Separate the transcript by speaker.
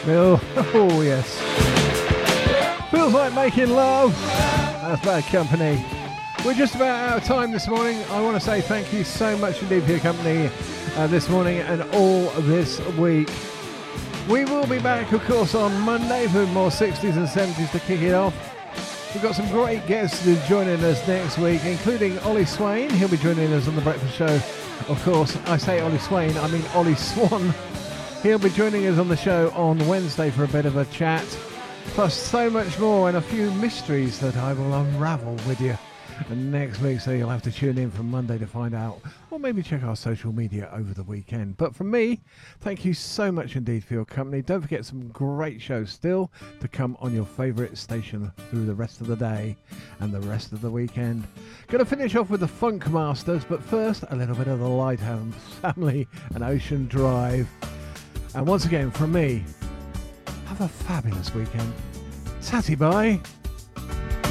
Speaker 1: Nashville. Oh, yes. Feels like making love. That's Bad Company. We're just about out of time this morning. I want to say thank you so much indeed for your company this morning and all this week. We will be back, of course, on Monday for more 60s and 70s to kick it off. We've got some great guests joining us next week, including Ollie Swain. He'll be joining us on The Breakfast Show. Of course, I say Ollie Swain, I mean Ollie Swan. He'll be joining us on the show on Wednesday for a bit of a chat. Plus so much more and a few mysteries that I will unravel with you next week, so you'll have to tune in from Monday to find out, or maybe check our social media over the weekend. But from me, thank you so much indeed for your company. Don't forget some great shows still to come on your favourite station through the rest of the day and the rest of the weekend. Going to finish off with the Funk Masters, but first a little bit of the Lighthouse Family and Ocean Drive. And once again from me, have a fabulous weekend. Tatty bye.